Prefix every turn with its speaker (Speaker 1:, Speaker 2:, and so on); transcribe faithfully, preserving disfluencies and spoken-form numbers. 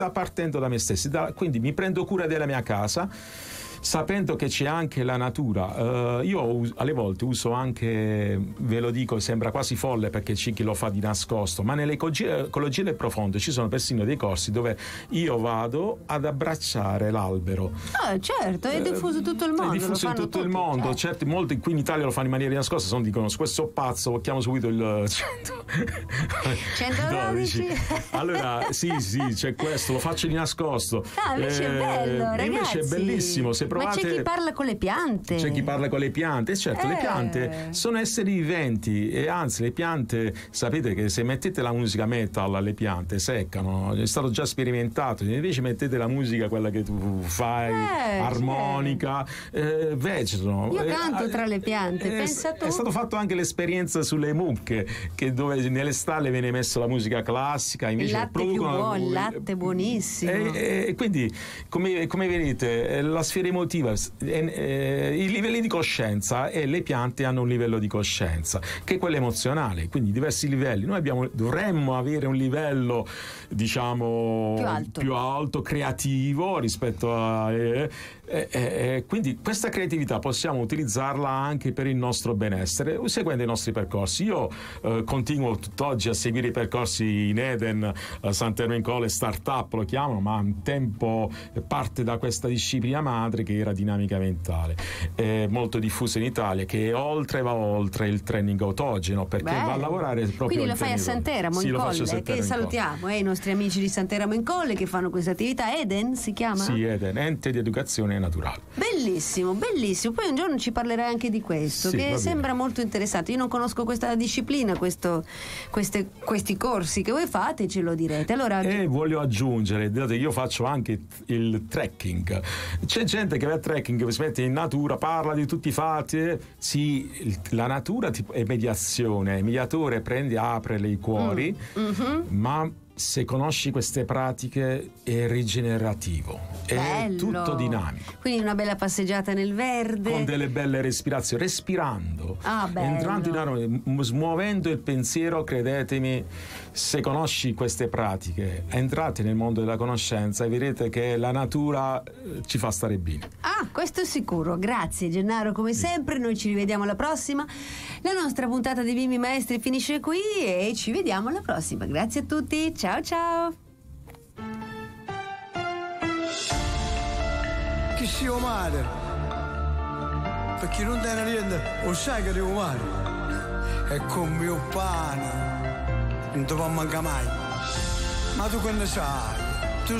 Speaker 1: partendo da me stesso, da, quindi mi prendo cura della mia casa, sapendo che c'è anche la natura. Uh, io alle volte uso anche, ve lo dico, sembra quasi folle perché c'è chi lo fa di nascosto, ma nell'ecologia del profondo ci sono persino dei corsi dove io vado ad abbracciare l'albero.
Speaker 2: Ah, certo, è diffuso in tutto il mondo.
Speaker 1: È diffuso in tutto
Speaker 2: tutti,
Speaker 1: il mondo,
Speaker 2: certo.
Speaker 1: certo, molti qui in Italia lo fanno in maniera di nascosta, sono dicono questo pazzo, chiamo subito il
Speaker 2: centododici.
Speaker 1: Allora, sì, sì, c'è questo, lo faccio di nascosto.
Speaker 2: Ah, invece eh, è bello, ragazzi.
Speaker 1: Invece è bellissimo, se provate.
Speaker 2: Ma c'è chi parla con le piante.
Speaker 1: C'è chi parla con le piante, certo,
Speaker 2: eh.
Speaker 1: le piante sono esseri viventi e anzi le piante, sapete che se mettete la musica metal alle piante seccano, è stato già sperimentato, invece mettete la musica quella che tu fai, eh, armonica, eh, vegetano.
Speaker 2: Io canto eh, tra le piante,
Speaker 1: eh,
Speaker 2: pensa tu.
Speaker 1: È stato fatto anche l'esperienza sulle mucche, che dove nelle stalle viene messo la musica classica, invece
Speaker 2: il latte
Speaker 1: producono
Speaker 2: più buono, il latte buonissimo.
Speaker 1: E, e quindi come, come vedete la sfera emotiva, eh, i livelli di coscienza, e le piante hanno un livello di coscienza che è quello emozionale, quindi diversi livelli. Noi abbiamo, dovremmo avere un livello diciamo
Speaker 2: più alto,
Speaker 1: più alto creativo rispetto a eh, eh, eh, quindi questa creatività possiamo utilizzarla anche per il nostro benessere seguendo i nostri percorsi. Io eh, continuo tutt'oggi a seguire i percorsi in Eden, uh, Sant'Ermen Colle Startup lo chiamano, ma un tempo parte da questa disciplina madre che era dinamica mentale, eh, molto diffusa in Italia, che oltre va oltre il training autogeno, perché
Speaker 2: Beh,
Speaker 1: va a lavorare proprio.
Speaker 2: quindi lo fai a Sant'Eramo
Speaker 1: sì,
Speaker 2: in
Speaker 1: Colle,
Speaker 2: Colle, che salutiamo, eh, i nostri amici di Sant'Eramo in Colle che fanno questa attività. Eden si chiama?
Speaker 1: Sì, Eden, ente di educazione naturale.
Speaker 2: Bellissimo, bellissimo. Poi un giorno ci parlerai anche di questo,
Speaker 1: sì,
Speaker 2: che sembra molto interessante. Io non conosco questa disciplina, questo, queste, questi corsi che voi fate, ce lo direte. Allora,
Speaker 1: e voglio aggiungere, io faccio anche il trekking. C'è gente che va a trekking, si mette in natura, parla di tutti i fatti. Eh? Sì, la natura è mediazione, il mediatore prende, apre i cuori, mm. mm-hmm. ma se conosci queste pratiche è rigenerativo, è
Speaker 2: bello.
Speaker 1: Tutto dinamico.
Speaker 2: Quindi una bella passeggiata nel verde,
Speaker 1: con delle belle respirazioni, respirando,
Speaker 2: ah,
Speaker 1: entrando in aria, smuovendo il pensiero. Credetemi, se conosci queste pratiche, entrate nel mondo della conoscenza e vedrete che la natura ci fa stare bene.
Speaker 2: Ah, questo è sicuro. Grazie Gennaro, come sì. sempre. Noi ci rivediamo alla prossima. La nostra puntata di Bimbi Maestri finisce qui e ci vediamo alla prossima. Grazie a tutti, ciao ciao.
Speaker 3: Chi si umane? Perché non te ne niente, lo sai che è umano. E con mio pane non ti può mancare mai. Ma tu che ne sai?